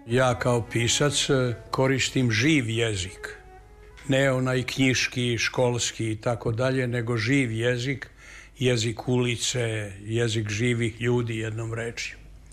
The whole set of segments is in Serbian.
Ja kao pisac koristim živ jezik. Ne onaj knjiški, školski i tako dalje, nego živ jezik, jezik ulice, jezik živih ljudi, jednom rečju.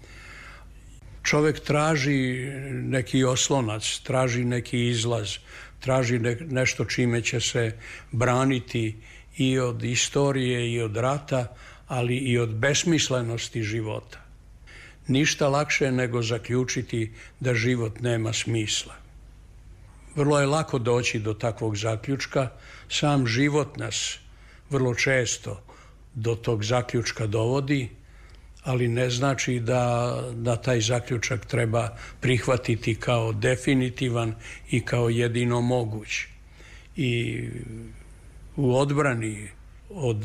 Čovjek traži neki oslonac, traži neki izlaz, traži nešto čime će se braniti i od istorije i od rata, ali i od besmislenosti života. Ništa lakše nego zaključiti da život nema smisla. Vrlo je lako doći do takvog zaključka, sam život nas vrlo često do tog zaključka dovodi, ali ne znači da taj zaključak treba prihvatiti kao definitivan i kao jedino moguć. I u odbrani od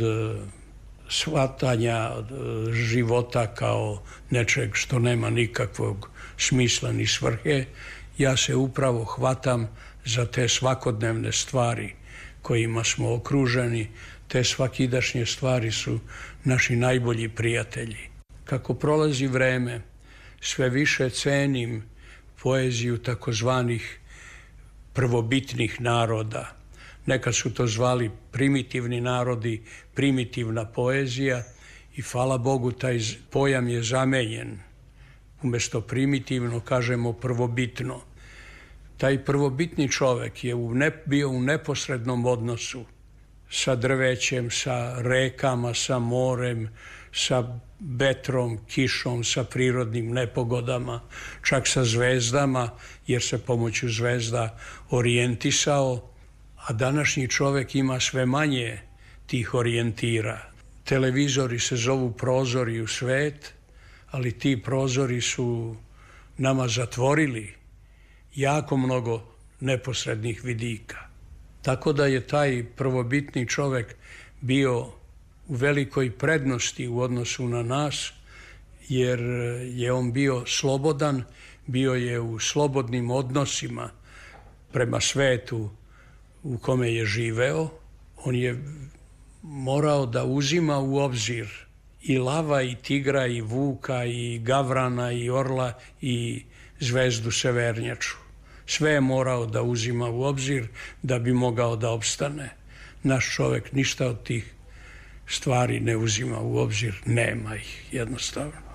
shvatanja života kao nečeg što nema nikakvog smisla ni svrhe, ja se upravo hvatam za te svakodnevne stvari kojima smo okruženi. Te svakidašnje stvari su naši najbolji prijatelji. Kako prolazi vreme, sve više cenim poeziju takozvanih prvobitnih naroda. Nekad su to zvali primitivni narodi, primitivna poezija i hvala Bogu taj pojam je zamenjen. Umjesto primitivno kažemo prvobitno. Taj prvobitni čovjek je bio u neposrednom odnosu sa drvećem, sa rekama, sa morem, sa vetrom, kišom, sa prirodnim nepogodama, čak sa zvezdama, jer se pomoću zvezda orijentisao, a današnji čovjek ima sve manje tih orijentira. Televizori se zovu prozori u svet, ali ti prozori su nama zatvorili jako mnogo neposrednih vidika. Tako da je taj prvobitni čovjek bio u velikoj prednosti u odnosu na nas, jer je on bio slobodan, bio je u slobodnim odnosima prema svetu u kome je živeo. On je morao da uzima u obzir i lava, i tigra, i vuka, i gavrana, i orla, i zvezdu severnjaču. Sve je morao da uzima u obzir da bi mogao da opstane. Naš čovjek ništa od tih stvari ne uzima u obzir, nema ih jednostavno.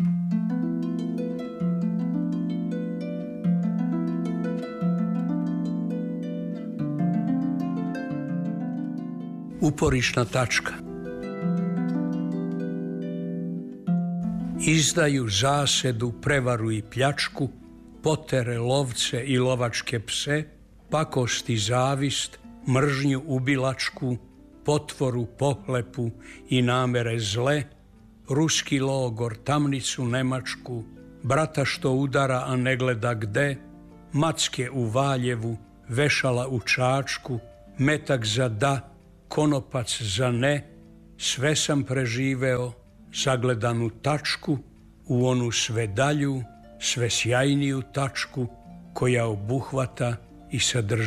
Uporišna tačka. Izdaju zasedu, prevaru i pljačku, potere lovce i lovačke pse, pakost i zavist, mržnju ubilačku, potvoru, pohlepu i namere zle, ruski logor, tamnicu nemačku, brata što udara, a ne gleda gde, macke u Valjevu, vešala u Čačku, metak za da, konopac za ne, sve sam preživeo, zagledanu tačku, u onu sve dalju, sve sjajniju tačku koja obuhvata i sadrži